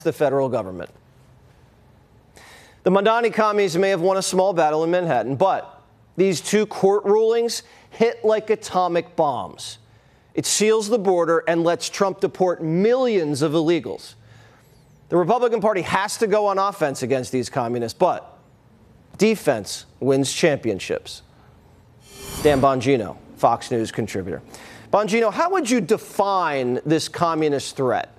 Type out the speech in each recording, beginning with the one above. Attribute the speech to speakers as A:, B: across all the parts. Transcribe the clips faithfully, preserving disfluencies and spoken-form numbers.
A: the federal government. The Mamdani commies may have won a small battle in Manhattan, but these two court rulings hit like atomic bombs. It seals the border and lets Trump deport millions of illegals. The Republican Party has to go on offense against these communists, but defense wins championships. Dan Bongino, Fox News contributor. Bongino, how would you define this communist threat?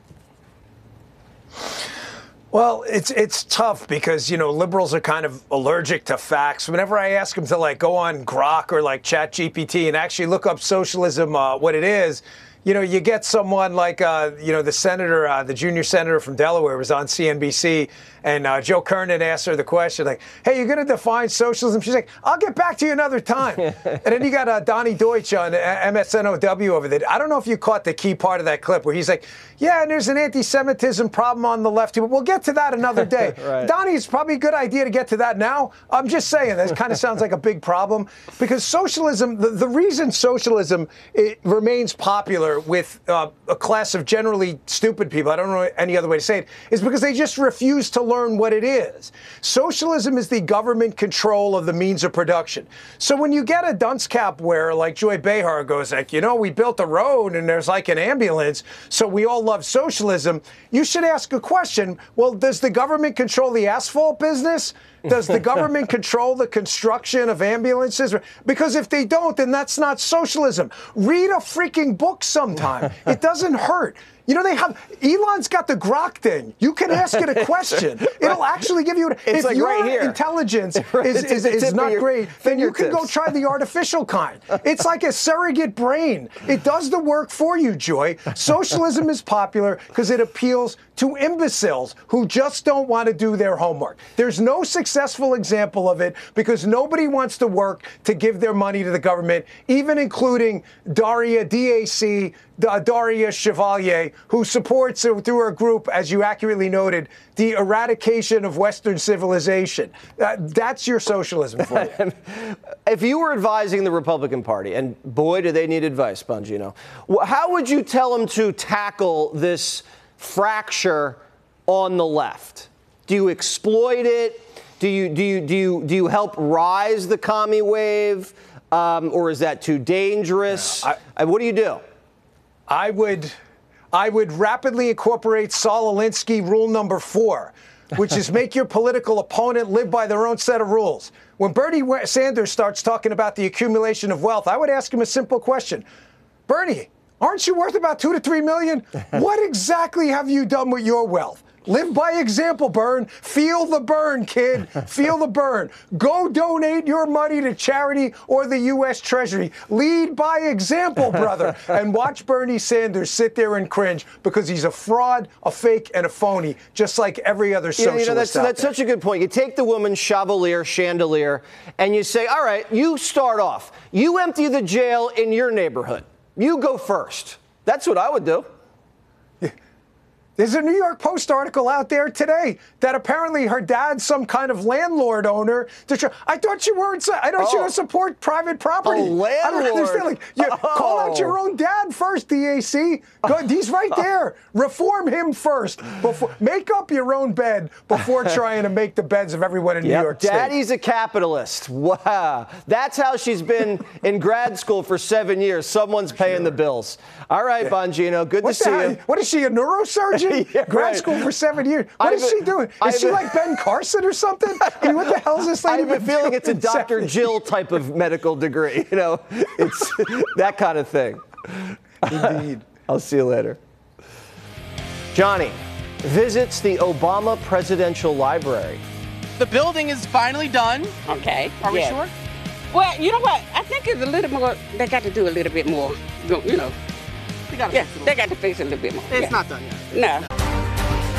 B: Well, it's it's tough because, you know, liberals are kind of allergic to facts. Whenever I ask them to, like, go on Grok or, like, ChatGPT and actually look up socialism, uh, what it is, you know, you get someone like, uh, you know, the senator, uh, the junior senator from Delaware was on C N B C, and uh, Joe Kernan asked her the question, like, hey, you're going to define socialism? She's like, I'll get back to you another time. And then you got uh, Donnie Deutsch on M S N O W over there. I don't know if you caught the key part of that clip where he's like, yeah, and there's an anti-Semitism problem on the left. We'll get to that another day. Right. Donnie, it's probably a good idea to get to that now. I'm just saying, that kind of sounds like a big problem because socialism, the, the reason socialism it remains popular with uh, a class of generally stupid people, I don't know any other way to say it, is because they just refuse to learn what it is. Socialism is the government control of the means of production. So when you get a dunce cap wearer like Joy Behar goes like, you know, we built a road and there's like an ambulance, so we all love socialism, you should ask a question. Well, does the government control the asphalt business? Does the government control the construction of ambulances? Because if they don't, then that's not socialism. Read a freaking book sometime. It doesn't hurt. You know, they have, Elon's got the Grok thing. You can ask it a question. It'll actually give you,
A: it's
B: if
A: like
B: your
A: right here.
B: intelligence is, is, is not great, then you can go try the artificial kind. It's like a surrogate brain. It does the work for you, Joy. Socialism is popular because it appeals to imbeciles who just don't want to do their homework. There's no successful example of it because nobody wants to work to give their money to the government, even including Daria, D A C, Daria Chevalier, who supports uh, through her group, as you accurately noted, the eradication of Western civilization. Uh, that's your socialism for you.
A: If you were advising the Republican Party, and boy, do they need advice, Bongino, how would you tell them to tackle this fracture on the left? Do you exploit it? Do you do you do you do you help rise the commie wave, um, or is that too dangerous?
B: Yeah, I,
A: what do you do?
B: I would, I would rapidly incorporate Saul Alinsky rule number four, which is make your political opponent live by their own set of rules. When Bernie Sanders starts talking about the accumulation of wealth, I would ask him a simple question. Bernie, aren't you worth about two to three million? What exactly have you done with your wealth? Live by example, Bern. Feel the burn, kid. Feel the burn. Go donate your money to charity or the U S Treasury. Lead by example, brother. And watch Bernie Sanders sit there and cringe because he's a fraud, a fake, and a phony, just like every other socialist.
A: You know, that's,
B: out
A: that's
B: there.
A: such a good point. You take the woman Chevalier, Chandelier, and you say, all right, you start off. You empty the jail in your neighborhood. You go first. That's what I would do.
B: There's a New York Post article out there today that apparently her dad's some kind of landlord owner. To try, I thought you weren't. I thought
A: oh.
B: you support private property.
A: A landlord.
B: I don't understand. Like, you,
A: oh.
B: Call out your own dad first, D A C. Good, he's right there. Reform him first. Before, make up your own bed before trying to make the beds of everyone in
A: yep.
B: New York State.
A: Daddy's a capitalist. Wow. That's how she's been in grad school for seven years. Someone's paying sure. the bills. All right, yeah. Bongino. Good
B: what
A: to see
B: hell?
A: you.
B: What is she, a neurosurgeon? Yeah, grad right. school for seven years. What I've is she doing? Is I've she like Ben Carson or something? I mean, what the hell is this lady?
A: I have a feeling it's a Doctor Jill type of medical degree. You know, it's that kind of thing.
B: Indeed.
A: I'll see you later. Johnny visits the Obama Presidential Library.
C: The building is finally done.
D: Okay.
C: Are we
D: yeah.
C: sure?
D: Well, you know what? I think it's a little more. They got to do a little bit more. You know.
C: They got to
D: yeah,
C: fix it.
D: They got to fix it a little bit more.
C: It's
D: yeah.
C: not done yet.
D: No.